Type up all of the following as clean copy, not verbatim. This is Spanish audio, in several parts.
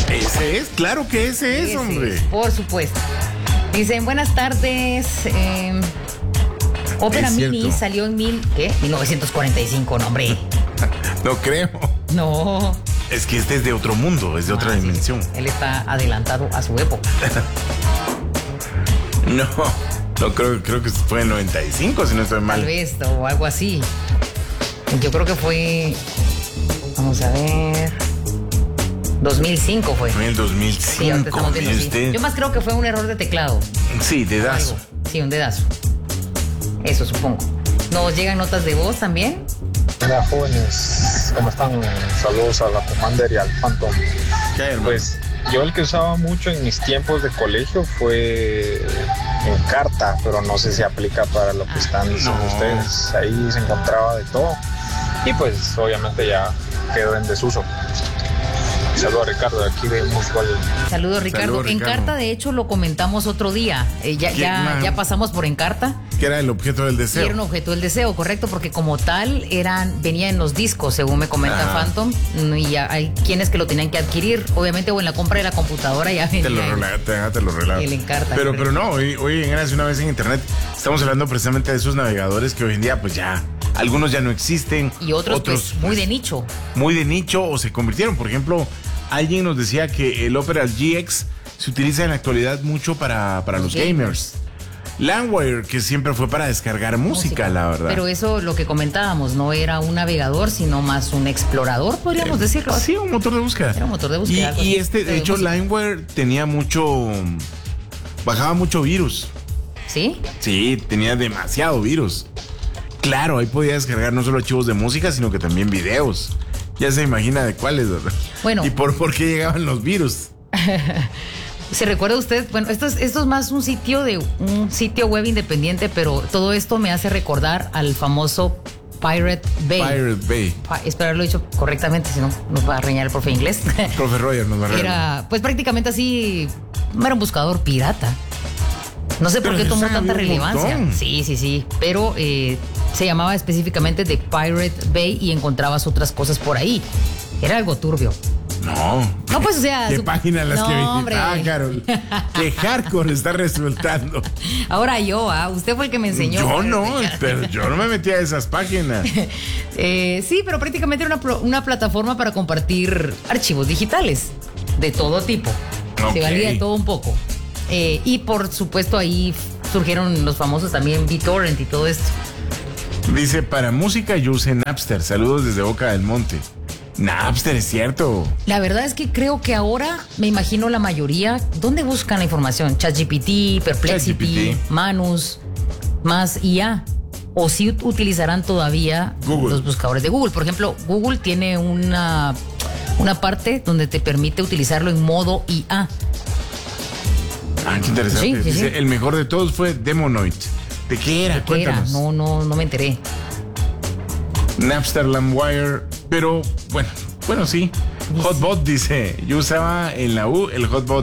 Ese es, claro que ese es, hombre. Por supuesto. Dicen, buenas tardes. Ópera Mini salió en 1945, no, hombre. No creo. No. Es que este es de otro mundo, es de otra dimensión. Él está adelantado a su época. No creo que fue en 95, si no estoy mal. Tal vez, o algo así. Yo creo que fue, vamos a ver, 2005 fue. Fue en el 2005, sí, ahorita estamos viendo, sí. usted. Yo más creo que fue un error de teclado. Sí, dedazo. Sí, un dedazo. Eso supongo. Nos llegan notas de voz también. Hola jóvenes, ¿cómo están? Saludos a la Commander y al Phantom. Pues yo el que usaba mucho en mis tiempos de colegio fue Encarta, pero no sé si aplica para lo que están diciendo ustedes. Ahí se encontraba de todo y pues obviamente ya quedó en desuso. Saludos a Ricardo de aquí de Musgol. Saludos Ricardo. Encarta de hecho lo comentamos otro día. Ya pasamos por Encarta. Que era el objeto del deseo. Era un objeto del deseo, correcto, porque como tal venía en los discos, según me comenta Phantom, y hay quienes que lo tenían que adquirir, obviamente, o en la compra de la computadora ya venía. Te lo relato. El Encarta. Pero no, hoy en Hace una vez en internet estamos hablando precisamente de esos navegadores que hoy en día pues ya, algunos ya no existen. Y otros pues muy de nicho. Muy de nicho o se convirtieron. Por ejemplo, alguien nos decía que el Opera GX se utiliza en la actualidad mucho para los gamers. LimeWire, que siempre fue para descargar música, la verdad. Pero eso, lo que comentábamos, no era un navegador, sino más un explorador, podríamos decirlo. Sí, un motor de búsqueda. Era un motor de búsqueda. Y de hecho, LimeWire tenía bajaba mucho virus. ¿Sí? Sí, tenía demasiado virus. Claro, ahí podía descargar no solo archivos de música, sino que también videos. Ya se imagina de cuáles, ¿verdad? Bueno. ¿Y por qué llegaban los virus? ¿Se recuerda usted? Bueno, esto es más un sitio web independiente, pero todo esto me hace recordar al famoso Pirate Bay. Pirate Bay. Espero haberlo dicho correctamente, si no nos va a reñar el profe inglés. Profe Roger nos va a reñar. Era, pues prácticamente así, era un buscador pirata. No sé por qué tomó tanta relevancia. Sí. Pero se llamaba específicamente The Pirate Bay y encontrabas otras cosas por ahí. Era algo turbio. No, pues o sea... ¿Qué página las que visitaba, Carol? ¿Qué hardcore está resultando? Ahora usted fue el que me enseñó. Pero yo no me metí a esas páginas. Sí, pero prácticamente era una plataforma para compartir archivos digitales de todo tipo. Se valía de todo un poco. Y por supuesto ahí surgieron los famosos también BitTorrent y todo esto. Dice, para música yo usé Napster. Saludos desde Boca del Monte. Napster, es cierto. La verdad es que creo que ahora, me imagino la mayoría, ¿dónde buscan la información? ChatGPT, Perplexity, Manus, más IA. O si utilizarán todavía Google. Los buscadores de Google. Por ejemplo, Google tiene una parte donde te permite utilizarlo en modo IA. Qué interesante. Sí. Dice, el mejor de todos fue Demonoid. ¿De qué era? Cuéntanos. No me enteré. Napster, LimeWire, pero bueno, sí. Hotbot dice, yo usaba en la U el Hotbot.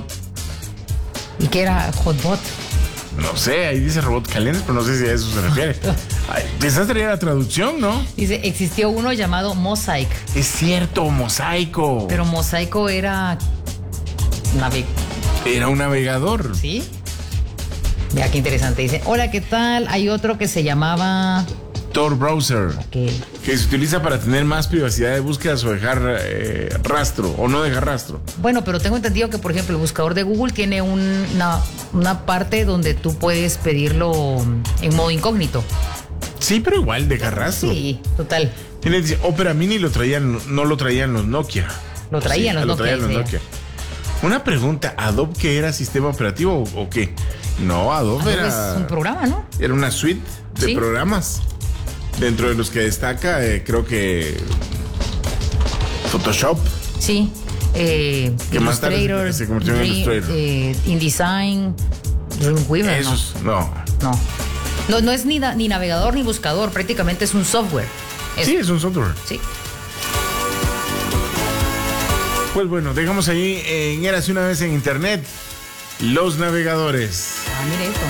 ¿Y qué era Hotbot? No sé, ahí dice Robot Caliente, pero no sé si a eso se refiere. Quizás sería la traducción, ¿no? Dice, existió uno llamado Mosaic. Es cierto, Mosaico. Pero Mosaico era un navegador. ¿Sí? Vea qué interesante. Dice, hola, ¿qué tal? Hay otro que se llamaba... Tor Browser, que se utiliza para tener más privacidad de búsquedas o dejar rastro o no dejar rastro. Bueno, pero tengo entendido que, por ejemplo, el buscador de Google tiene una parte donde tú puedes pedirlo en modo incógnito. Sí, pero igual deja rastro. Sí, total. Tiene, dice, Opera Mini no lo traían los Nokia. Lo traían los Nokia. Una pregunta, ¿Adobe qué era? ¿Sistema operativo o qué? No, Adobe era... Es un programa, ¿no? Era una suite de programas. Dentro de los que destaca, creo que Photoshop. Sí. Que más tarde se convirtió en Illustrator. InDesign, Dreamweaver. Esos, No es ni navegador ni buscador, prácticamente es un software. Sí, es un software. Sí. Pues bueno, dejamos ahí en Érase una vez en internet los navegadores. Mire esto.